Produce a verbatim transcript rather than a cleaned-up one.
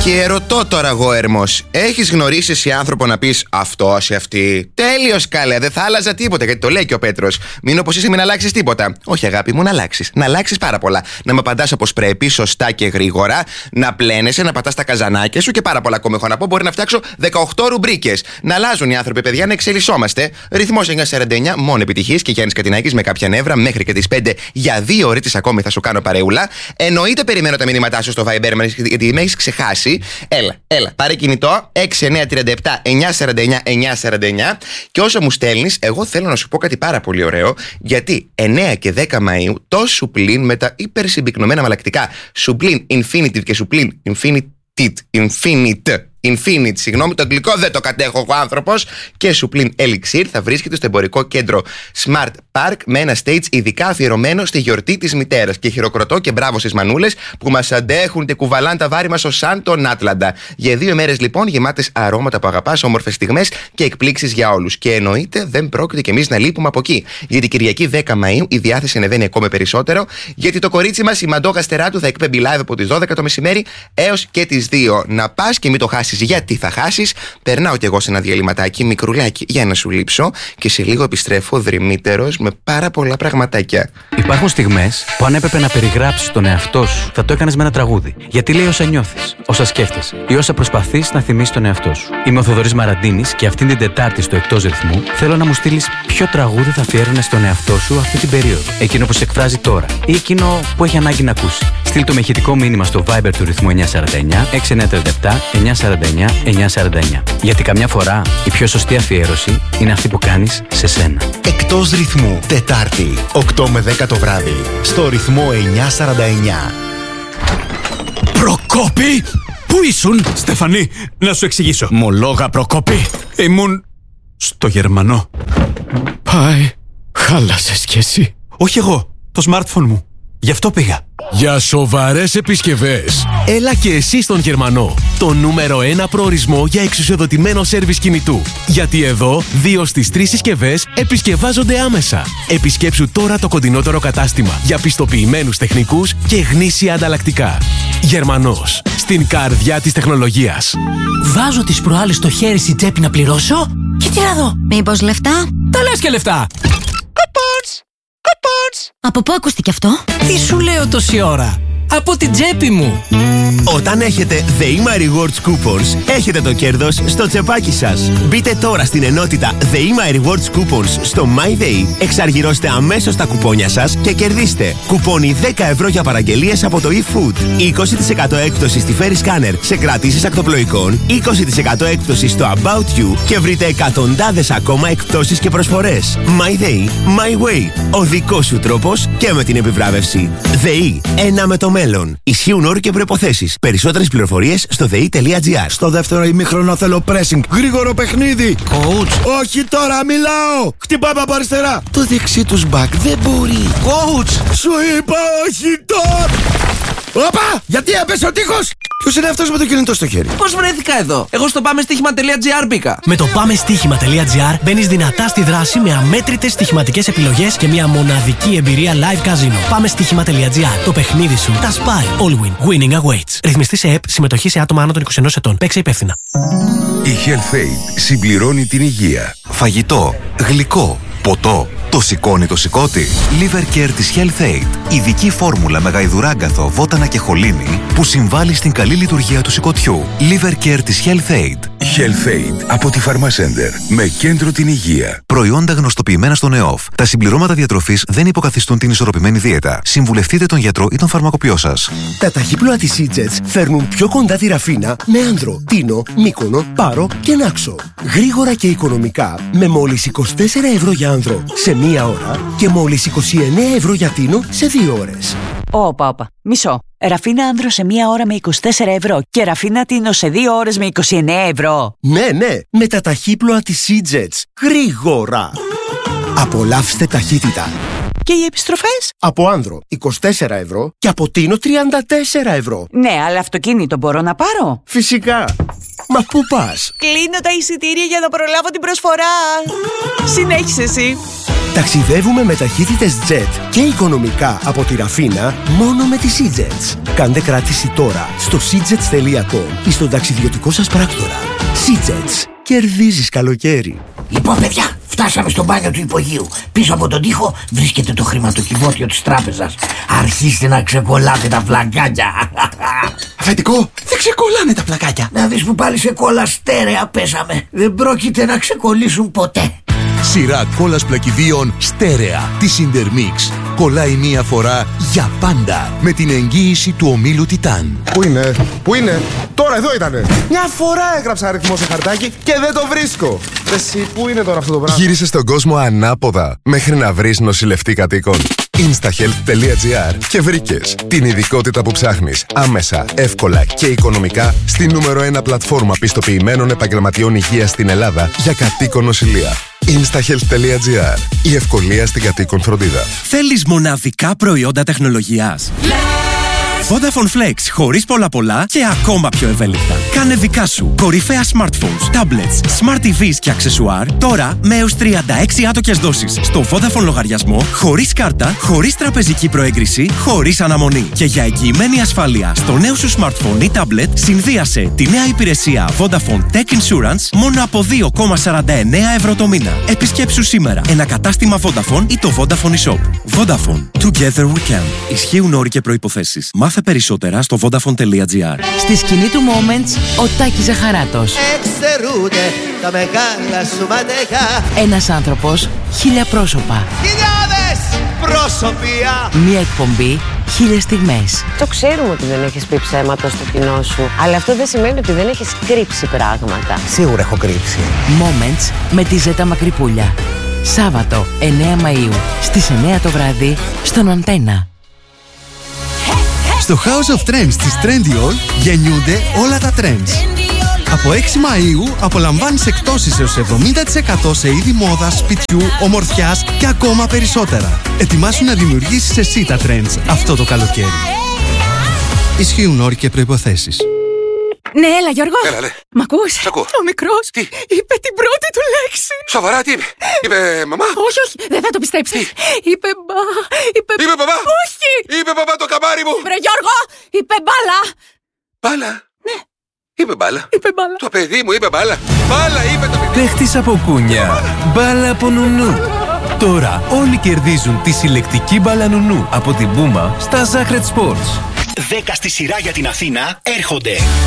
Και ρωτώ τώρα εγώ, Ερμός, έχεις γνωρίσει εσύ άνθρωπο να πεις αυτό ή αυτή? Τέλειος καλέ, δεν θα άλλαζα τίποτα, γιατί το λέει και ο Πέτρος. Μην όπως είσαι, μην αλλάξεις τίποτα. Όχι, αγάπη μου, να αλλάξεις. Να αλλάξεις πάρα πολλά. Να με απαντάς όπως πρέπει, σωστά και γρήγορα. Να πλένεσαι, να πατάς τα καζανάκια σου και πάρα πολλά ακόμα έχω να πω. Μπορεί να φτιάξω δεκαοκτώ ρουμπρίκες. Να αλλάζουν οι άνθρωποι, παιδιά, να εξελισσόμαστε. Ρυθμός εννιακόσια σαράντα εννιά, μόνο επιτυχής και Γιάννης Κατινάκης με κάποια νεύρα μέχρι και τις πέντε για δύο ώρες ακόμη θα σου κάνω παρεούλα. Εννοείται περιμένω τα μηνύματά σου στο Viber, γιατί με έχεις ξεχάσει. Έλα, έλα, πάρε κινητό έξι εννιά τρία επτά εννιά σαράντα εννιά εννιά σαράντα εννιά και όσο μου στέλνεις, εγώ θέλω να σου πω κάτι πάρα πολύ ωραίο, γιατί εννέα και δέκα Μαΐου το Σουπλίν με τα υπερσυμπυκνωμένα μαλακτικά Σουπλίν Infinitive και Σουπλίν Infinite Infinite Infinite, συγγνώμη, το αγγλικό δεν το κατέχω ο άνθρωπος, και Σουπλίν Elixir θα βρίσκεται στο εμπορικό κέντρο Smart Park με ένα stage ειδικά αφιερωμένο στη γιορτή της μητέρας. Και χειροκροτώ και μπράβο στις μανούλες που μας αντέχουν και κουβαλάν τα βάρη μας ως σαν τον Άτλαντα. Για δύο μέρες λοιπόν γεμάτες αρώματα που αγαπάς, όμορφες στιγμές και εκπλήξεις για όλους. Και εννοείται δεν πρόκειται κι εμείς να λείπουμε από εκεί. Γιατί Κυριακή δέκα Μαΐου η διάθεση ανεβαίνει ακόμα περισσότερο, γιατί το κορίτσι μας η Μαντώ Γαστεράτου θα εκπέμπει live από τις δώδεκα το μεσημέρι έως και τις δύο. Να πας και μην το χάσεις. Γιατί θα χάσεις? Περνάω κι εγώ σε ένα διαλυματάκι μικρουλάκι για να σου λείψω και σε λίγο επιστρέφω δρυμύτερος με πάρα πολλά πραγματάκια. Υπάρχουν στιγμές που αν έπρεπε να περιγράψεις τον εαυτό σου, θα το έκανες με ένα τραγούδι. Γιατί λέει όσα νιώθεις, όσα σκέφτεσαι ή όσα προσπαθείς να θυμίσεις τον εαυτό σου. Είμαι ο Θοδωρής Μαραντίνης και αυτήν την Τετάρτη στο Εκτός Ρυθμού θέλω να μου στείλεις ποιο τραγούδι θα αφιέρωνες στον εαυτό σου αυτή την περίοδο. Εκείνο που σε εκφράζει τώρα ή εκείνο που έχει ανάγκη να ακούσει. Στείλ το με ηχητικό μήνυμα στο Viber του Ρυθμού εννιά σαράντα εννιά έξι εννιά τρία επτά εννιά σαράντα εννιά εννιά σαράντα εννιά. Γιατί καμιά φορά η πιο σωστή αφιέρωση είναι αυτή που κάνεις σε σένα. Εκτός Ρυθμού, Τετάρτη, οκτώ με δέκα το βράδυ, στο Ρυθμό εννιά σαράντα εννιά. Προκόπη! Πού ήσουν? Στεφανή, να σου εξηγήσω. Μολόγα, Προκόπη. Ήμουν στο Γερμανό. Πάει, χάλασες κι εσύ. Όχι εγώ, το smartphone μου. Γι' αυτό πήγα. Για σοβαρές επισκευές, έλα και εσύ στον Γερμανό. Το νούμερο ένα προορισμό για εξουσιοδοτημένο σέρβις κινητού. Γιατί εδώ, δύο στις τρεις συσκευές επισκευάζονται άμεσα. Επισκέψου τώρα το κοντινότερο κατάστημα για πιστοποιημένους τεχνικούς και γνήσια ανταλλακτικά. Γερμανός, στην καρδιά της τεχνολογίας. Βάζω τις προάλλες στο χέρι στην τσέπη να πληρώσω και τι να δω. Μήπως λεφτά? Τα λες και λεφτά. Από πού ακούστηκε αυτό? Τι σου λέω τόση ώρα? Από την τσέπη μου. Όταν έχετε ΔΕΗΜΑ Rewards Coupons, έχετε το κέρδος στο τσεπάκι σας. Μπείτε τώρα στην ενότητα ΔΕΗΜΑ Rewards Coupons στο MyDay, εξαργυρώστε αμέσως τα κουπόνια σας και κερδίστε κουπόνι δέκα ευρώ για παραγγελίες από το eFood, είκοσι τοις εκατό έκπτωση στη Ferry Scanner σε κρατήσεις ακτοπλοϊκών, είκοσι τοις εκατό έκπτωση στο About You και βρείτε εκατοντάδες ακόμα εκπτώσεις και προσφορές. MyDay, My Way. Ο δικός σου τρόπος και με την επιβράβευση. ΔΕΗ, ένα με το μέλλον. Ισχύουν όροι και προϋποθέσεις. Περισσότερες πληροφορίες στο δε ι τελεία τζι άρ. Στο δεύτερο ημίχρονο θέλω pressing. Γρήγορο παιχνίδι. Coach. Όχι τώρα, μιλάω. Χτυπάμε από αριστερά. Το δεξί τους μπακ δεν μπορεί. Coach. Σου είπα όχι τώρα. Όπα! Γιατί έπεσε ο τείχος! Ποιος είναι αυτός με το κινητό στο χέρι? Πώς βρέθηκα εδώ? Εγώ στο πάμε στοίχημα τελεία τζι άρ μπήκα. Με το πάμε στοίχημα τελεία τζι άρ μπαίνεις δυνατά στη δράση με αμέτρητες στοιχηματικές επιλογές και μια μοναδική εμπειρία live casino. Πάμε στοίχημα τελεία τζι άρ. Το παιχνίδι σου τα σπάει. All win. Winning awaits. Ρυθμιστή σε ΕΠ. Συμμετοχή σε άτομα άνω των είκοσι ενός ετών. Παίξε υπεύθυνα. Η HealthAid συμπληρώνει την υγεία. Φαγητό, γλυκό, ποτό. Το σηκώνει το σηκώτη. Liver Care της HealthAid. Ειδική φόρμουλα με γαϊδουράγκαθο, βότανα και χολίνη που συμβάλλει στην καλή λειτουργία του σηκωτιού. Liver Care της HealthAid. HealthAid από τη Pharmacenter με κέντρο την υγεία. Προϊόντα γνωστοποιημένα στον ΕΟΦ. Τα συμπληρώματα διατροφής δεν υποκαθιστούν την ισορροπημένη δίαιτα. Συμβουλευτείτε τον γιατρό ή τον φαρμακοποιό σας. Τα ταχύπλοα της Eatjets φέρνουν πιο κοντά τη Ραφίνα με Άνδρο, Τίνο, Μύκονο, Πάρο και Νάξο. Γρήγορα και οικονομικά με μόλις είκοσι τέσσερα ευρώ για Άνδρο σε μία ώρα και μόλις είκοσι εννέα ευρώ για Τίνο σε δύο ώρες. Όπα, όπα. Μισό. Ραφίνα Άνδρο σε μία ώρα με είκοσι τέσσερα ευρώ και Ραφίνα Τίνο σε δύο ώρες με είκοσι εννέα ευρώ. Ναι, ναι, με τα ταχύπλοα της Eatjets. Γρήγορα. Απολαύστε ταχύτητα. Και οι επιστροφές? Από Άνδρο είκοσι τέσσερα ευρώ και από Τίνο τριάντα τέσσερα ευρώ. Ναι, αλλά αυτοκίνητο μπορώ να πάρω? Φυσικά. Μα πού πας? Κλείνω τα εισιτήρια για να προλάβω την προσφορά. Συνέχισε εσύ. Ταξιδεύουμε με ταχύτητες Jet και οικονομικά από τη Ραφίνα μόνο με τις SeaJets. Κάντε κράτηση τώρα στο seajets τελεία com ή στον ταξιδιωτικό σας πράκτορα. SeaJets. Κερδίζεις καλοκαίρι. Λοιπόν, παιδιά, φτάσαμε στο μπάνιο του υπογείου. Πίσω από τον τοίχο βρίσκεται το χρηματοκιβώτιο της τράπεζας. Αρχίστε να ξεκολλάτε τα πλακάκια. Αφεντικό, δεν ξεκολλάνε τα πλακάκια. Να δεις που πάλι σε κόλλα στέρεα πέσαμε. Δεν πρόκειται να ξεκολλήσουν ποτέ. Σειρά κόλλας πλακιδίων στέρεα της Intermix. Κολλάει μία φορά για πάντα με την εγγύηση του ομίλου Τιτάν. Πού είναι, πού είναι, τώρα εδώ ήτανε. Μια φορά έγραψα αριθμό σε χαρτάκι και δεν το βρίσκω. Εσύ, πού είναι τώρα αυτό το πράγμα? Γύρισε στον κόσμο ανάποδα μέχρι να βρεις νοσηλευτή κατοίκων. instahealth τελεία gr και βρήκες την ειδικότητα που ψάχνεις άμεσα, εύκολα και οικονομικά στη νούμερο ένα πλατφόρμα πιστοποιημένων επαγγελματιών υγείας στην Ελλάδα για κατοίκον νοσηλεία. instahealth τελεία gr. Η ευκολία στην κατοίκον φροντίδα. Θέλεις μοναδικά προϊόντα τεχνολογίας? Vodafone Flex, χωρίς πολλά πολλά και ακόμα πιο ευέλικτα. Κάνε δικά σου κορυφαία smartphones, tablets, smart τι βις και αξεσουάρ τώρα με έως τριάντα έξι άτοκες δόσεις στο Vodafone λογαριασμό, χωρίς κάρτα, χωρίς τραπεζική προέγκριση, χωρίς αναμονή. Και για εγγυημένη ασφάλεια στο νέο σου smartphone ή tablet, συνδύασε τη νέα υπηρεσία Vodafone Tech Insurance μόνο από δύο κόμμα σαράντα εννέα ευρώ το μήνα. Επισκέψου σήμερα ένα κατάστημα Vodafone ή το Vodafone eShop. Vodafone. Together we can. Ισχύουν όροι και προϋποθέσεις. Μάθε περισσότερα στο vodafone τελεία gr. Στη σκηνή του Moments, ο Τάκης Ζαχαράτος. Εξαιρούνται τα μεγάλα σου ματέκα. Ένας άνθρωπος, χίλια πρόσωπα. Χιλιάδες προσωπία. Μία εκπομπή, χίλιες στιγμές. Το ξέρουμε ότι δεν έχεις πει ψέματα στο κοινό σου, αλλά αυτό δεν σημαίνει ότι δεν έχεις κρύψει πράγματα. Σίγουρα έχω κρύψει. Moments με τη Ζέτα Μακρυπούλια. Σάββατο, εννέα Μαΐου, στις εννέα το βράδυ, στον Αντένα. Στο House of Trends της Trendyol γεννιούνται όλα τα trends. Από έξι Μαΐου απολαμβάνεις εκπτώσεις έως εβδομήντα τοις εκατό σε είδη μόδας, σπιτιού, ομορφιάς και ακόμα περισσότερα. Ετοιμάσου να δημιουργήσεις εσύ τα trends αυτό το καλοκαίρι. Ισχύουν όροι και προϋποθέσεις. Ναι, έλα Γιώργο. Έλα, ναι. Μ' ακούς? Σ' ακούω. Ο μικρός τι? είπε την πρώτη του λέξη. Σοβαρά, τι είπε? Είπε μαμά? Όχι, όχι, δεν θα το πιστέψεις. Είπε μπα, είπε... Είπε μπαμπά? Όχι. Είπε μπαμπά το καμάρι μου. Βρε Γιώργο, είπε μπάλα. Μπάλα? Ναι. Είπε μπάλα. Είπε μπάλα. Το παιδί μου είπε μπάλα. Μπάλα είπε το παιδί. Παίχτης από κούνια. Μπάλα από νουνού. Τώρα όλοι κερδίζουν τη συλλεκτική μπάλα νουνού από την Πούμα στα Sacred Sports. δέκα στη σειρά για την Αθήνα έρχονται.